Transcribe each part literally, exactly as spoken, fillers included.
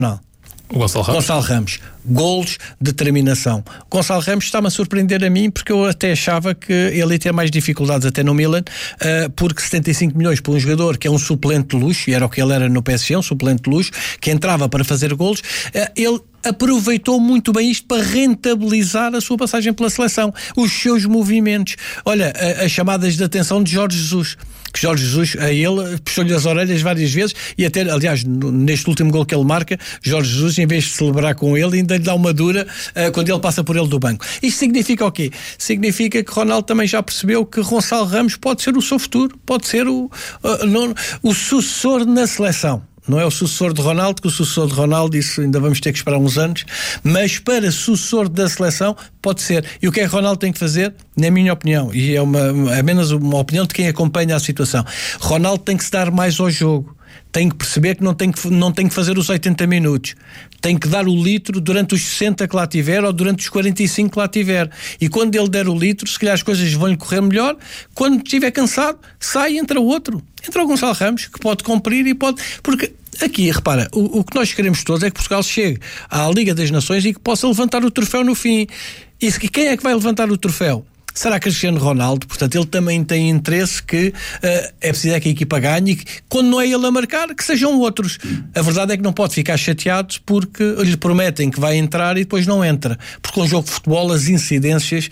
Não. O Gonçalo Ramos. Gonçalo Ramos. Golos, determinação. Gonçalo Ramos está-me a surpreender a mim, porque eu até achava que ele ia ter mais dificuldades até no Milan, uh, porque setenta e cinco milhões para um jogador que é um suplente de luxo, e era o que ele era no P S G, um suplente de luxo, que entrava para fazer golos, uh, ele aproveitou muito bem isto para rentabilizar a sua passagem pela seleção, os seus movimentos. Olha, a, as chamadas de atenção de Jorge Jesus, que Jorge Jesus, a ele, puxou-lhe as orelhas várias vezes, e até, aliás, neste último gol que ele marca, Jorge Jesus, em vez de celebrar com ele, ainda lhe dá uma dura uh, quando ele passa por ele do banco. Isto significa o quê? Significa que Ronaldo também já percebeu que Gonçalo Ramos pode ser o seu futuro, pode ser o, uh, não, o sucessor na seleção. Não é o sucessor de Ronaldo, que o sucessor de Ronaldo, isso ainda vamos ter que esperar uns anos, mas para sucessor da seleção pode ser. E o que é que Ronaldo tem que fazer? Na minha opinião, e é uma, apenas uma opinião de quem acompanha a situação, Ronaldo tem que se dar mais ao jogo. Tem que perceber que não tem que, não tem que fazer os oitenta minutos. Tem que dar o litro durante os sessenta que lá tiver, ou durante os quarenta e cinco que lá tiver. E quando ele der o litro, se calhar as coisas vão-lhe correr melhor. Quando estiver cansado, sai e entra outro. Entra o Gonçalo Ramos, que pode cumprir e pode... Porque aqui, repara, o, o que nós queremos todos é que Portugal chegue à Liga das Nações e que possa levantar o troféu no fim. E quem é que vai levantar o troféu? Será Cristiano Ronaldo? Portanto, ele também tem interesse que uh, é preciso é que a equipa ganhe, e que, quando não é ele a marcar, que sejam outros. A verdade é que não pode ficar chateado porque lhe prometem que vai entrar e depois não entra. Porque um jogo de futebol, as incidências...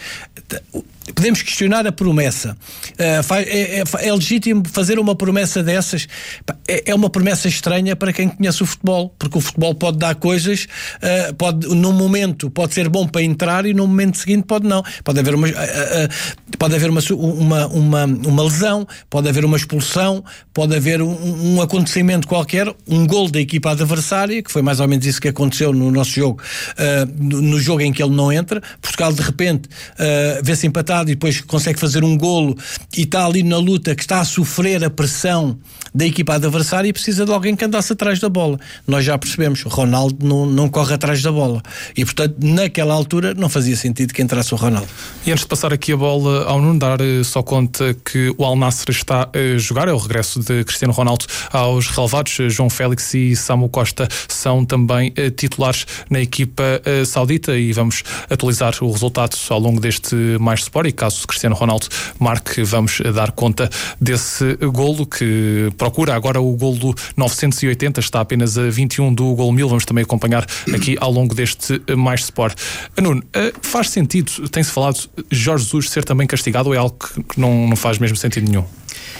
Podemos questionar a promessa. Uh, é, é, é legítimo fazer uma promessa dessas? É, é uma promessa estranha para quem conhece o futebol, porque o futebol pode dar coisas, uh, pode, num momento pode ser bom para entrar e no momento seguinte pode não. Pode haver uma, uh, uh, pode haver uma, uma, uma, uma lesão, pode haver uma expulsão, pode haver um, um acontecimento qualquer, um gol da equipa adversária, que foi mais ou menos isso que aconteceu no nosso jogo, uh, no, no jogo em que ele não entra. Portugal de repente uh, vê-se empatado e depois consegue fazer um golo e está ali na luta, que está a sofrer a pressão da equipa adversária e precisa de alguém que andasse atrás da bola. Nós já percebemos, Ronaldo não, não corre atrás da bola e, portanto, naquela altura não fazia sentido que entrasse o Ronaldo. E antes de passar aqui a bola ao Nuno, dar só conta que o Al Nassr está a jogar, é o regresso de Cristiano Ronaldo aos relevados. João Félix e Samu Costa são também uh, titulares na equipa uh, saudita, e vamos atualizar o resultado ao longo deste Mais Sport, e caso Cristiano Ronaldo marque, vamos dar conta desse golo, que procura agora o golo novecentos e oitenta, está apenas a vinte e um do golo mil. Vamos também acompanhar aqui ao longo deste Mais Sport. Nuno, faz sentido, tem-se falado, Jorge Jesus ser também castigado, ou é algo que não, não faz mesmo sentido nenhum?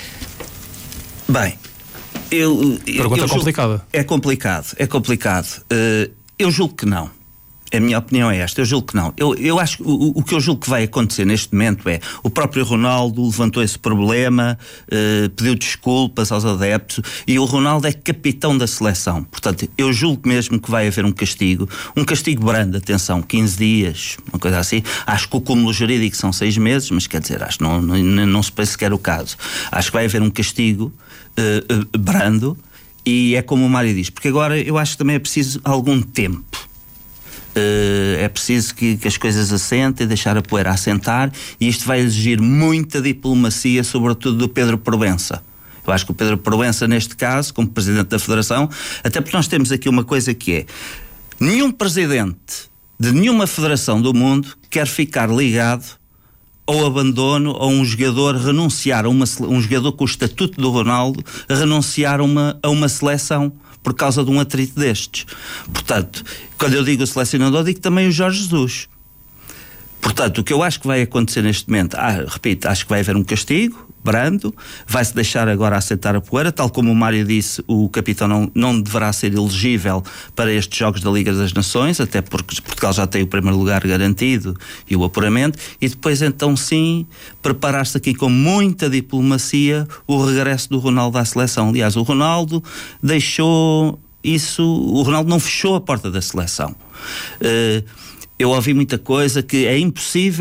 Bem, eu... Pergunta eu complicada. Julgo, é complicado, é complicado. Uh, eu julgo que não. A minha opinião é esta, eu julgo que não. Eu, eu acho que o, o que eu julgo que vai acontecer neste momento é, o próprio Ronaldo levantou esse problema, uh, pediu desculpas aos adeptos, e o Ronaldo é capitão da seleção. Portanto, eu julgo mesmo que vai haver um castigo, um castigo brando, atenção, quinze dias, uma coisa assim. Acho que o cúmulo jurídico são seis meses, mas quer dizer, acho que não, não, não se pensa sequer o caso. Acho que vai haver um castigo uh, uh, brando, e é como o Mário diz, porque agora eu acho que também é preciso algum tempo. Uh, é preciso que, que as coisas assentem, deixar a poeira assentar, e isto vai exigir muita diplomacia, sobretudo do Pedro Proença. Eu acho que o Pedro Proença, neste caso, como Presidente da Federação, até porque nós temos aqui uma coisa que é: nenhum Presidente de nenhuma Federação do mundo quer ficar ligado ao abandono, ou um jogador renunciar a uma, um jogador com o estatuto do Ronaldo, renunciar a uma, a uma seleção por causa de um atrito destes. Portanto, quando eu digo o selecionador, digo também o Jorge Jesus. Portanto, o que eu acho que vai acontecer neste momento, ah, repito, acho que vai haver um castigo brando, vai-se deixar agora assentar a poeira, tal como o Mário disse, o capitão não, não deverá ser elegível para estes Jogos da Liga das Nações, até porque Portugal já tem o primeiro lugar garantido e o apuramento, e depois então sim, preparar-se aqui com muita diplomacia o regresso do Ronaldo à seleção. Aliás, o Ronaldo deixou isso, o Ronaldo não fechou a porta da seleção. Uh, eu ouvi muita coisa que é impossível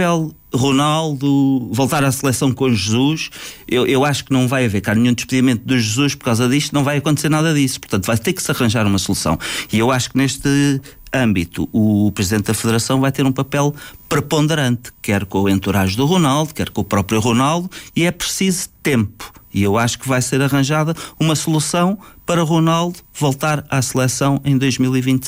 Ronaldo voltar à seleção com Jesus, eu, eu acho que não vai haver cá nenhum despedimento do Jesus por causa disto, não vai acontecer nada disso, portanto vai ter que se arranjar uma solução, e eu acho que neste âmbito o Presidente da Federação vai ter um papel preponderante, quer com o entourage do Ronaldo, quer com o próprio Ronaldo, e é preciso tempo, e eu acho que vai ser arranjada uma solução para Ronaldo voltar à seleção em dois mil e vinte e seis.